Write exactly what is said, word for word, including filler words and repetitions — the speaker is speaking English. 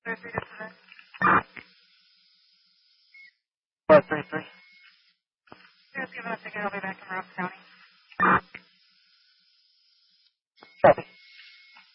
Three, three, this is it. Five, three, three. Just give us a ticket. I'll be back in Ross County. Copy.